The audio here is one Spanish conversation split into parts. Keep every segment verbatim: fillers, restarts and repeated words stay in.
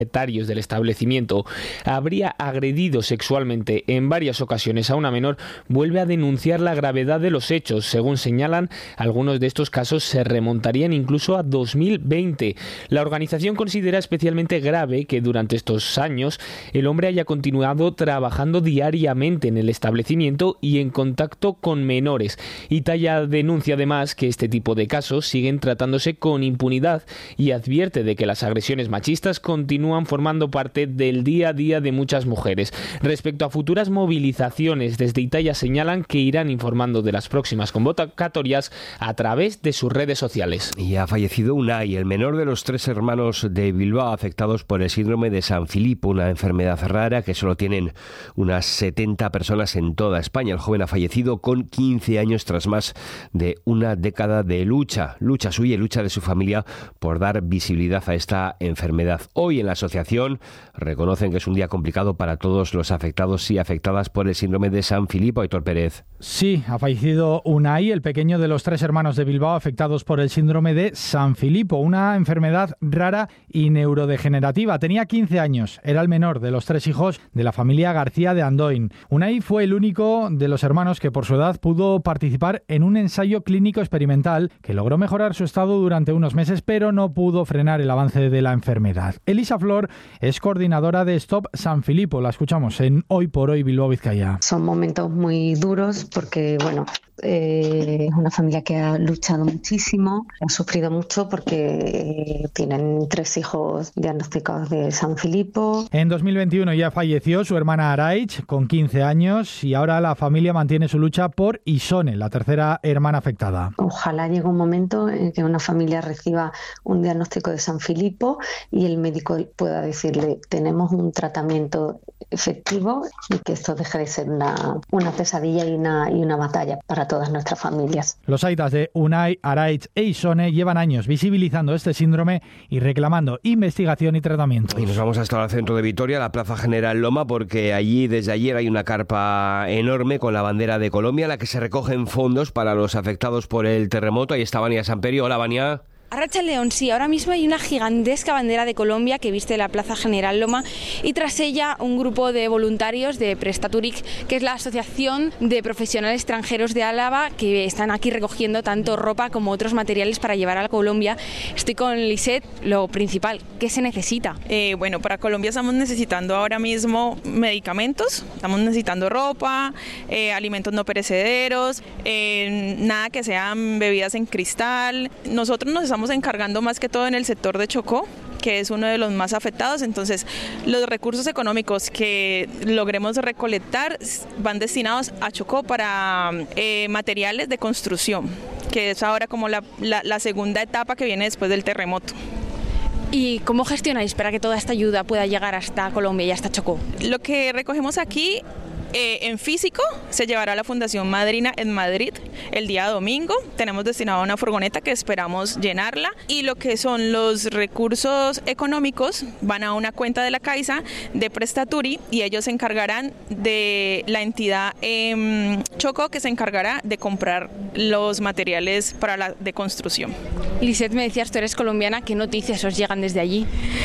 propietarios del establecimiento habría agredido sexualmente en varias ocasiones a una menor, vuelve a denunciar la gravedad de los hechos. Según señalan, algunos de estos casos se remontarían incluso a dos mil veinte. La organización considera especialmente grave que durante estos años el hombre haya continuado trabajando diariamente en el establecimiento y en contacto con menores. Italia denuncia además que este tipo de casos siguen tratándose con impunidad y advierte de que las agresiones machistas continúan formando parte del día a día de muchas mujeres. Respecto a futuras movilizaciones, desde Italia señalan que irán informando de las próximas convocatorias a través de sus redes sociales. Y ha fallecido Unai, el menor de los tres hermanos de Bilbao afectados por el síndrome de San Filipo, una enfermedad rara que solo tienen unas setenta personas en toda España. El joven ha fallecido con quince años tras más de una década de lucha, lucha suya y lucha de su familia por dar visibilidad a esta enfermedad. Hoy en la asociación reconocen que es un día complicado para todos los afectados y afectadas por el síndrome de San Filipo. Aitor Pérez. Sí, ha fallecido Unai, el pequeño de los tres hermanos de Bilbao afectados por el síndrome de San Filipo, una enfermedad rara y neurodegenerativa. Tenía quince años, era el menor de los tres hijos de la familia García de Andoin. Unai fue el único de los hermanos que por su edad pudo participar en un ensayo clínico experimental que logró mejorar su estado durante unos meses, pero no pudo frenar el avance de la enfermedad. Elisa Flor es coordinadora de Stop San Filipo. La escuchamos en Hoy por Hoy Bilbao Vizcaya. Son momentos muy duros porque, bueno, eh, es una familia que ha luchado muchísimo, ha sufrido mucho porque tienen tres hijos diagnosticados de San Filipo. En dos mil veintiuno ya falleció su hermana Araich con quince años y ahora la familia mantiene su lucha por Isone, la tercera hermana afectada. Ojalá llegue un momento en que una familia reciba un diagnóstico de San Filipo y el médico pueda decirle: tenemos un tratamiento efectivo, y que esto deje de ser una, una pesadilla y una, y una batalla para todas nuestras familias. Los aitas de Unai, Araich e Isone llevan años visibilizando este síndrome y reclamando investigación y tratamiento. Y nos vamos hasta el centro de Vitoria, la Plaza General Loma, porque allí desde ayer hay una carpa enorme con la bandera de Colombia, en la que se recogen fondos para los afectados por el terremoto. Ahí está Vania Samperio. Hola, Vania. Arracha León, sí, ahora mismo hay una gigantesca bandera de Colombia que viste la Plaza General Loma y tras ella un grupo de voluntarios de Prestaturic, que es la asociación de profesionales extranjeros de Álava, que están aquí recogiendo tanto ropa como otros materiales para llevar a Colombia. Estoy con Lisette. Lo principal, ¿qué se necesita? Eh, bueno, para Colombia estamos necesitando ahora mismo medicamentos, estamos necesitando ropa, eh, alimentos no perecederos, eh, nada que sean bebidas en cristal. Nosotros nos estamos encargando más que todo en el sector de Chocó, que es uno de los más afectados. Entonces los recursos económicos que logremos recolectar van destinados a Chocó para eh, materiales de construcción, que es ahora como la, la, la segunda etapa que viene después del terremoto. ¿Y cómo gestionáis para que toda esta ayuda pueda llegar hasta Colombia y hasta Chocó? Lo que recogemos aquí Eh, en físico se llevará a la Fundación Madrina en Madrid el día domingo. Tenemos destinado una furgoneta que esperamos llenarla, y lo que son los recursos económicos van a una cuenta de la Caixa de Prestaturi y ellos se encargarán de la entidad eh, Chocó, que se encargará de comprar los materiales para la de construcción. Lisette, me decías, tú eres colombiana, ¿qué noticias os llegan desde allí?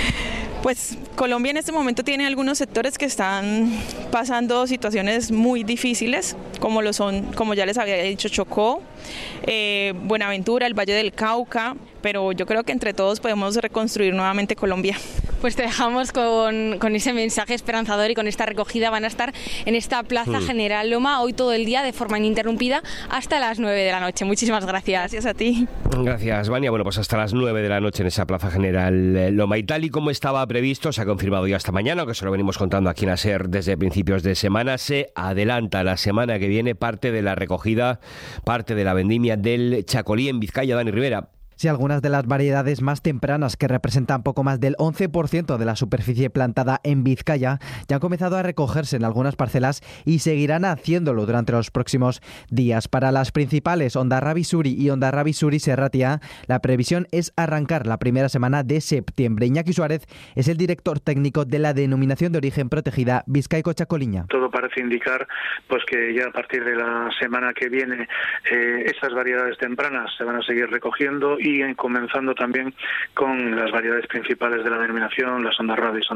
Pues Colombia en este momento tiene algunos sectores que están pasando situaciones muy difíciles, como lo son, como ya les había dicho, Chocó, eh, Buenaventura, el Valle del Cauca, pero yo creo que entre todos podemos reconstruir nuevamente Colombia. Pues te dejamos con, con ese mensaje esperanzador y con esta recogida. Van a estar en esta Plaza mm. General Loma hoy todo el día de forma ininterrumpida hasta las nueve de la noche. Muchísimas gracias. Gracias a ti. Gracias, Vania. Bueno, pues hasta las nueve de la noche en esa Plaza General Loma. Y tal y como estaba previsto, se ha confirmado ya esta mañana, que se lo venimos contando aquí en ASER desde principios de semana, se adelanta la semana que viene parte de la recogida, parte de la vendimia del Chacolí en Vizcaya. Dani Rivera. Sí, algunas de las variedades más tempranas, que representan poco más del once por ciento de la superficie plantada en Vizcaya, ya han comenzado a recogerse en algunas parcelas y seguirán haciéndolo durante los próximos días. Para las principales, Ondarrabi Suri y Ondarrabi Suri Serratia, la previsión es arrancar la primera semana de septiembre. Iñaki Suárez es el director técnico de la denominación de origen protegida Vizcaico Chacoliña. Todo parece indicar pues que ya a partir de la semana que viene eh, estas variedades tempranas se van a seguir recogiendo y comenzando también con las variedades principales de la denominación, las Sonda Rara y Sonda